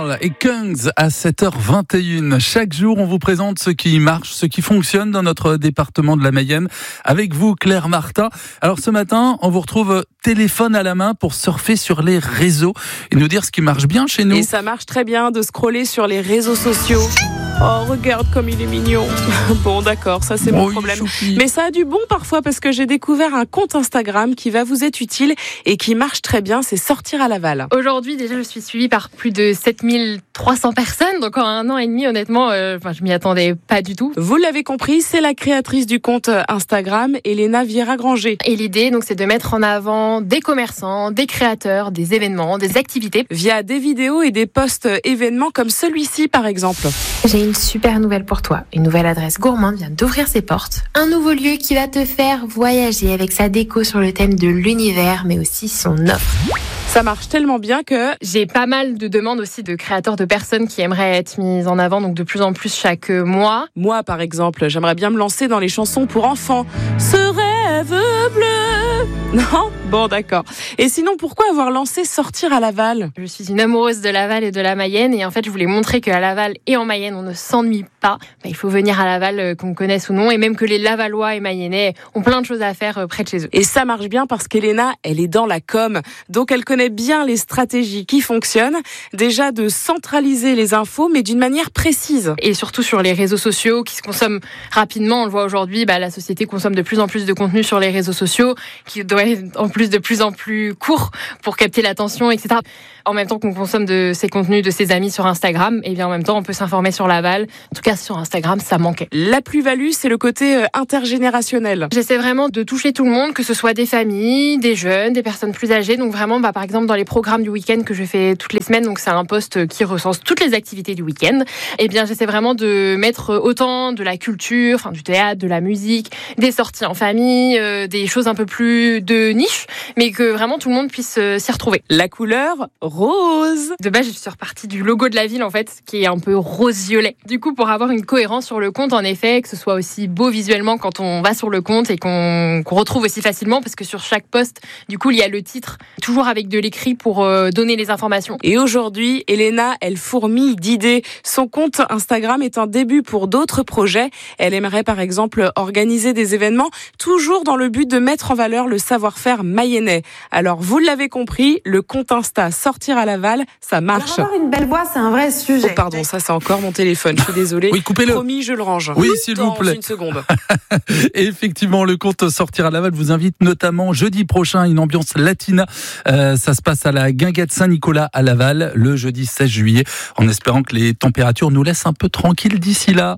Girl et Kungs à 7h21. Chaque jour, on vous présente ce qui marche, ce qui fonctionne dans notre département de la Mayenne. Avec vous, Claire Martin. Alors ce matin, on vous retrouve téléphone à la main pour surfer sur les réseaux et nous dire ce qui marche bien chez nous. Et ça marche très bien de scroller sur les réseaux sociaux. Oh, regarde comme il est mignon. Bon, d'accord, ça c'est mon problème. Mais ça a du bon parfois parce que j'ai découvert un compte Instagram qui va vous être utile et qui marche très bien, c'est Sortir à Laval. Aujourd'hui, déjà, je suis suivie par plus de 7300 personnes. Donc en 1 an et demi, honnêtement, je m'y attendais pas du tout. Vous l'avez compris, c'est la créatrice du compte Instagram, Elena Vieira-Granger. Et l'idée, donc, c'est de mettre en avant des commerçants, des créateurs, des événements, des activités. Via des vidéos et des posts événements comme celui-ci, par exemple. J'ai une super nouvelle pour toi. Une nouvelle adresse gourmande vient d'ouvrir ses portes. Un nouveau lieu qui va te faire voyager avec sa déco sur le thème de l'univers, mais aussi son offre. Ça marche tellement bien que j'ai pas mal de demandes aussi de créateurs, de personnes qui aimeraient être mises en avant, donc de plus en plus chaque mois. Moi, par exemple, j'aimerais bien me lancer dans les chansons pour enfants. Ce rêve bleu. Non ? Bon, d'accord. Et sinon, pourquoi avoir lancé Sortir à Laval ? Je suis une amoureuse de Laval et de la Mayenne, et en fait, je voulais montrer qu'à Laval et en Mayenne, on ne s'ennuie pas. Il faut venir à Laval, qu'on connaisse ou non, et même que les Lavallois et Mayennais ont plein de choses à faire près de chez eux. Et ça marche bien parce qu'Elena, elle est dans la com, donc elle connaît bien les stratégies qui fonctionnent. Déjà de centraliser les infos, mais d'une manière précise. Et surtout sur les réseaux sociaux qui se consomment rapidement. On le voit aujourd'hui, la société consomme de plus en plus de contenu sur les réseaux sociaux, qui doit être en plus de plus en plus court pour capter l'attention, etc. En même temps qu'on consomme de ces contenus de ses amis sur Instagram, et bien en même temps on peut s'informer sur Laval. En tout cas sur Instagram, ça manquait. La plus-value, c'est le côté intergénérationnel. J'essaie vraiment de toucher tout le monde, que ce soit des familles, des jeunes, des personnes plus âgées. Donc vraiment, par exemple dans les programmes du week-end que je fais toutes les semaines, donc c'est un post qui recense toutes les activités du week-end. Et bien j'essaie vraiment de mettre autant de la culture, du théâtre, de la musique, des sorties en famille, des choses un peu plus de niche, mais que vraiment tout le monde puisse s'y retrouver. La couleur rose. De base, je suis repartie du logo de la ville, en fait, qui est un peu rose-violet. Du coup, pour avoir une cohérence sur le compte, en effet, que ce soit aussi beau visuellement quand on va sur le compte et qu'on retrouve aussi facilement, parce que sur chaque post, du coup, il y a le titre, toujours avec de l'écrit pour donner les informations. Et aujourd'hui, Elena, elle fourmille d'idées. Son compte Instagram est un début pour d'autres projets. Elle aimerait, par exemple, organiser des événements, toujours dans le but de mettre en valeur le savoir-faire mayennais. Alors, vous l'avez compris, le compte Insta Sortir à Laval, ça marche. Alors, avoir une belle voix, c'est un vrai sujet. Oh, pardon, ça c'est encore mon téléphone, je suis désolée. Oui, coupez-le. Promis, je le range. Oui, s'il vous plaît. Dans une seconde. Et effectivement, le compte Sortir à Laval vous invite notamment jeudi prochain à une ambiance latina. Ça se passe à la Guinguette Saint-Nicolas à Laval, le jeudi 16 juillet, en espérant que les températures nous laissent un peu tranquilles d'ici là.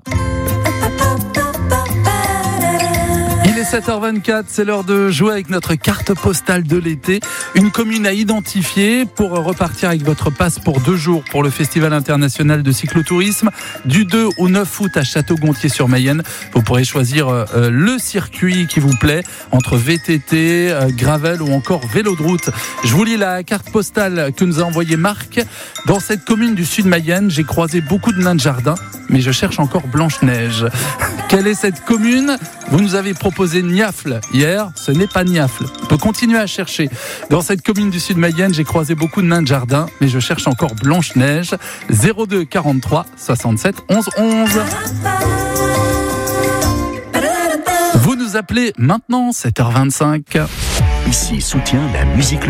Il est 7h24, c'est l'heure de jouer avec notre carte postale de l'été. Une commune à identifier pour repartir avec votre passe pour 2 jours pour le Festival international de cyclotourisme. Du 2 au 9 août à Château-Gontier-sur-Mayenne. Vous pourrez choisir le circuit qui vous plaît, entre VTT, gravel ou encore vélo de route. Je vous lis la carte postale que nous a envoyée Marc. Dans cette commune du sud Mayenne, j'ai croisé beaucoup de nains de jardin, mais je cherche encore Blanche-Neige. Quelle est cette commune ? Vous nous avez proposé Niafle hier, ce n'est pas Niafle. On peut continuer à chercher. Dans cette commune du sud Mayenne, j'ai croisé beaucoup de nains de jardin, mais je cherche encore Blanche-Neige. 02 43 67 11 11. Vous nous appelez maintenant, 7h25. Ici soutient la musique locale.